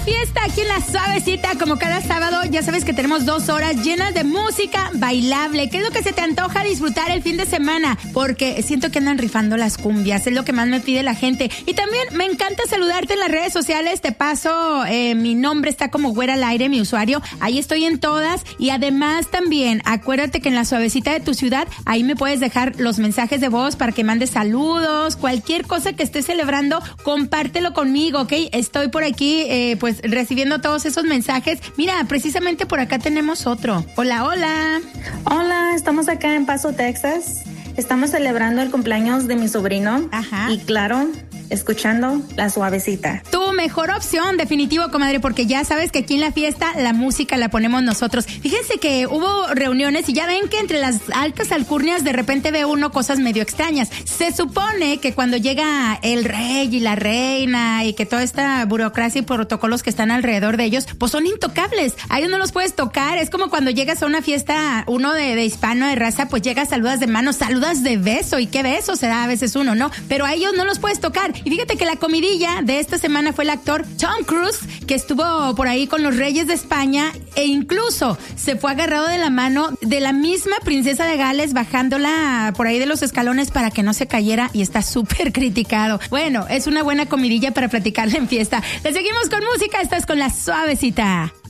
fiesta aquí en La Suavecita, como cada sábado. Ya sabes que tenemos 2 horas llenas de música bailable. ¿Qué es lo que se te antoja disfrutar el fin de semana? Porque siento que andan rifando las cumbias, es lo que más me pide la gente. Y también me encanta saludarte en las redes sociales. Te paso, mi nombre está como Güera al Aire, mi usuario. Ahí estoy en todas. Y además también, acuérdate que en La Suavecita de tu ciudad, ahí me puedes dejar los mensajes de voz para que mandes saludos, cualquier cosa que estés celebrando, compártelo conmigo, ¿ok? Estoy por aquí, pues recibiendo todos esos mensajes. Mira, precisamente por acá tenemos otro. Hola, hola. Hola, estamos acá en Paso, Texas. Estamos celebrando el cumpleaños de mi sobrino. Ajá. Y claro, escuchando La Suavecita. Tu mejor opción, definitivo, comadre, porque ya sabes que aquí en la fiesta la música la ponemos nosotros. Fíjense que hubo reuniones y ya ven que entre las altas alcurnias de repente ve uno cosas medio extrañas. Se supone que cuando llega el rey y la reina y que toda esta burocracia y protocolos que están alrededor de ellos, pues son intocables. A ellos no los puedes tocar. Es como cuando llegas a una fiesta, uno de hispano, de raza, pues llegas, saludas de mano, saludas de beso. ¿Y qué beso se da a veces uno, no? Pero a ellos no los puedes tocar. Y fíjate que la comidilla de esta semana fue el actor Tom Cruise, que estuvo por ahí con los reyes de España e incluso se fue agarrado de la mano de la misma princesa de Gales, bajándola por ahí de los escalones para que no se cayera, y está súper criticado. Bueno, es una buena comidilla para platicarla en fiesta. Le seguimos con música, estás con La Suavecita.